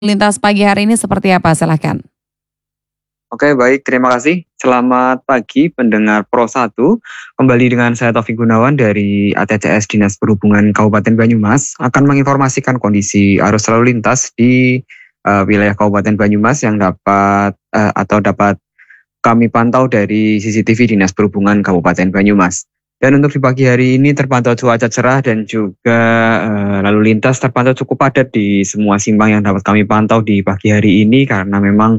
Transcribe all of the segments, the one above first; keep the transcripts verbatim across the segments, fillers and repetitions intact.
Lintas pagi hari ini seperti apa? Silahkan. Oke, baik. Terima kasih. Selamat pagi pendengar Pro satu. Kembali dengan saya Taufik Gunawan dari A T C S Dinas Perhubungan Kabupaten Banyumas akan menginformasikan kondisi arus lalu lintas di uh, wilayah Kabupaten Banyumas yang dapat uh, atau dapat kami pantau dari C C T V Dinas Perhubungan Kabupaten Banyumas. Dan untuk di pagi hari ini terpantau cuaca cerah dan juga uh, lalu lintas terpantau cukup padat di semua simpang yang dapat kami pantau di pagi hari ini karena memang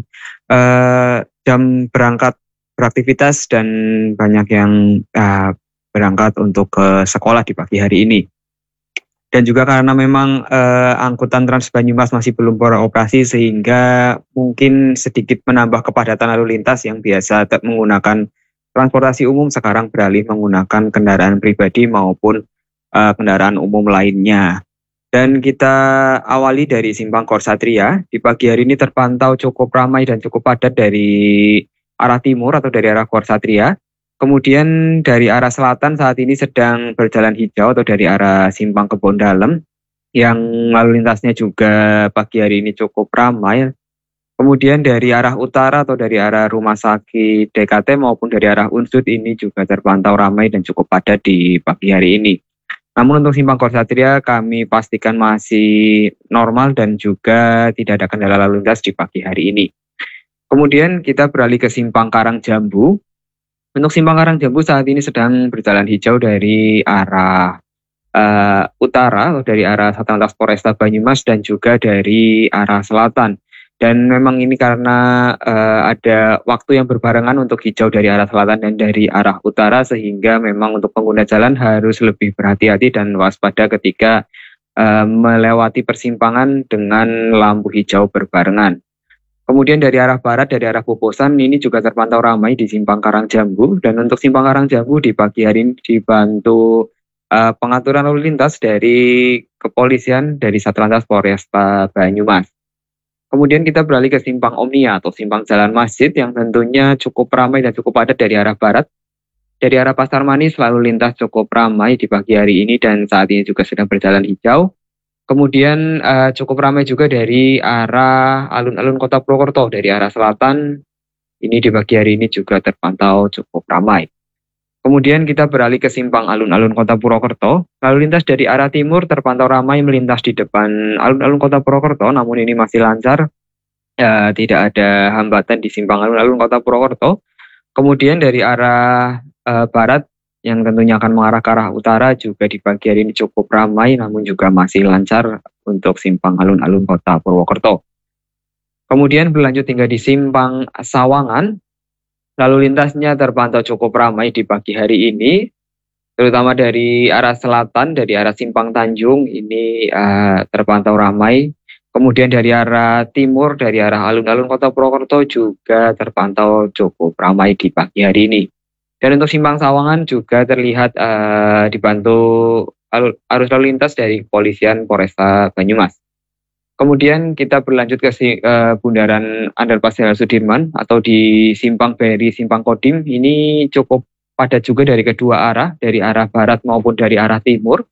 uh, jam berangkat beraktivitas dan banyak yang uh, berangkat untuk ke sekolah di pagi hari ini. Dan juga karena memang uh, angkutan Trans Banyumas masih belum beroperasi sehingga mungkin sedikit menambah kepadatan lalu lintas yang biasa menggunakan transportasi umum sekarang beralih menggunakan kendaraan pribadi maupun uh, kendaraan umum lainnya. Dan kita awali dari simpang Korsatria. Di pagi hari ini terpantau cukup ramai dan cukup padat dari arah timur atau dari arah Korsatria. Kemudian dari arah selatan saat ini sedang berjalan hijau atau dari arah simpang Kebon Dalem yang lalu lintasnya juga pagi hari ini cukup ramai. Kemudian dari arah utara atau dari arah Rumah Sakit D K T maupun dari arah Unsud ini juga terpantau ramai dan cukup padat di pagi hari ini. Namun untuk simpang Korsatria kami pastikan masih normal dan juga tidak ada kendala lalu lintas di pagi hari ini. Kemudian kita beralih ke simpang Karangjambu. Untuk simpang Karangjambu saat ini sedang berjalan hijau dari arah uh, utara atau dari arah Satlantas Polresta Banyumas dan juga dari arah selatan. Dan memang ini karena uh, ada waktu yang berbarengan untuk hijau dari arah selatan dan dari arah utara sehingga memang untuk pengguna jalan harus lebih berhati-hati dan waspada ketika uh, melewati persimpangan dengan lampu hijau berbarengan. Kemudian dari arah barat, dari arah Pupusan ini juga terpantau ramai di simpang Karangjambu. Dan untuk simpang Karangjambu di pagi hari ini dibantu uh, pengaturan lalu lintas dari kepolisian dari Satlantas Polresta Banyumas. Kemudian kita beralih ke simpang Omnia atau simpang Jalan Masjid yang tentunya cukup ramai dan cukup padat dari arah barat. Dari arah Pasar Manis lalu lintas cukup ramai di pagi hari ini dan saat ini juga sedang berjalan hijau. Kemudian uh, cukup ramai juga dari arah alun-alun Kota Purwokerto, dari arah selatan, ini di pagi hari ini juga terpantau cukup ramai. Kemudian kita beralih ke simpang alun-alun Kota Purwokerto, lalu lintas dari arah timur terpantau ramai melintas di depan alun-alun Kota Purwokerto, namun ini masih lancar, uh, tidak ada hambatan di simpang alun-alun Kota Purwokerto. Kemudian dari arah uh, barat, yang tentunya akan mengarah ke arah utara juga di pagi hari ini cukup ramai namun juga masih lancar untuk simpang alun-alun Kota Purwokerto. Kemudian berlanjut hingga di simpang Sawangan, lalu lintasnya terpantau cukup ramai di pagi hari ini, terutama dari arah selatan, dari arah Simpang Tanjung ini uh, terpantau ramai. Kemudian dari arah timur, dari arah alun-alun Kota Purwokerto juga terpantau cukup ramai di pagi hari ini. Dan untuk simpang Sawangan juga terlihat uh, dibantu arus lalu lintas dari kepolisian Polresta Banyumas. Kemudian kita berlanjut ke uh, bundaran Underpass Jenderal Sudirman atau di simpang Beri, simpang Kodim. Ini cukup padat juga dari kedua arah, dari arah barat maupun dari arah timur.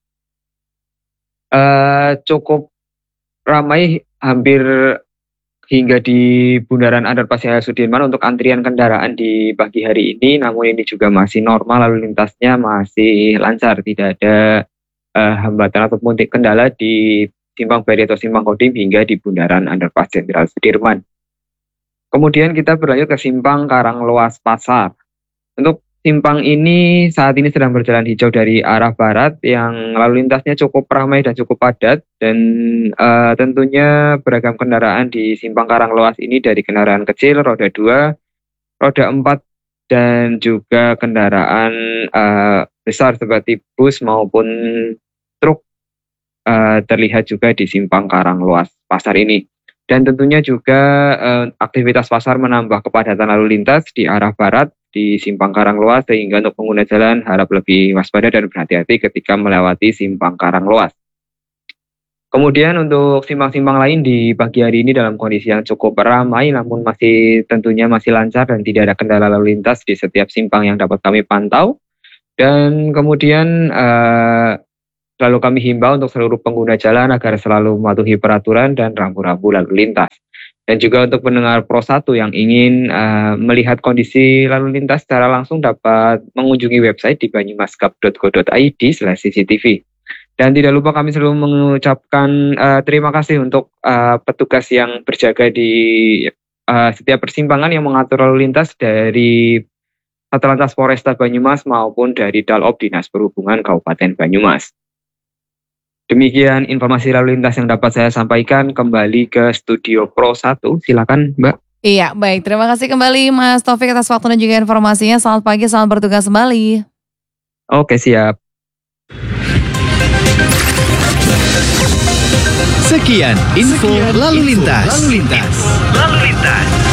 Uh, cukup ramai hampir hingga di bundaran Underpass Jenderal Sudirman untuk antrian kendaraan di pagi hari ini, namun ini juga masih normal, lalu lintasnya masih lancar, tidak ada uh, hambatan ataupun kendala di simpang Beri atau simpang Kodim hingga di bundaran Underpass Jenderal Sudirman. Kemudian kita berlanjut ke simpang Karangloas Pasar. Untuk simpang ini saat ini sedang berjalan hijau dari arah barat yang lalu lintasnya cukup ramai dan cukup padat dan uh, tentunya beragam kendaraan di simpang Karangloas ini dari kendaraan kecil, roda dua, roda empat dan juga kendaraan uh, besar seperti bus maupun truk uh, terlihat juga di simpang Karangloas Pasar ini. Dan tentunya juga uh, aktivitas pasar menambah kepadatan lalu lintas di arah barat di simpang Karangloas sehingga untuk pengguna jalan harap lebih waspada dan berhati-hati ketika melewati simpang Karangloas. Kemudian untuk simpang-simpang lain di pagi hari ini dalam kondisi yang cukup ramai namun masih tentunya masih lancar dan tidak ada kendala lalu lintas di setiap simpang yang dapat kami pantau. Dan kemudian uh, Lalu kami himbau untuk seluruh pengguna jalan agar selalu mematuhi peraturan dan rambu-rambu lalu lintas. Dan juga untuk pendengar Pro satu yang ingin uh, melihat kondisi lalu lintas secara langsung dapat mengunjungi website di banyumaskap dot go dot i d slash c c t v. Dan tidak lupa kami selalu mengucapkan uh, terima kasih untuk uh, petugas yang berjaga di uh, setiap persimpangan yang mengatur lalu lintas dari Satlantas Polresta Banyumas maupun dari Dalop Dinas Perhubungan Kabupaten Banyumas. Demikian informasi lalu lintas yang dapat saya sampaikan. Kembali ke studio Pro satu, silakan Mbak. Iya, baik. Terima kasih kembali Mas Taufik atas waktu dan juga informasinya. Selamat pagi, selamat bertugas kembali. Oke, siap. Sekian info lalu lintas. Lalu lintas. Lalu lintas.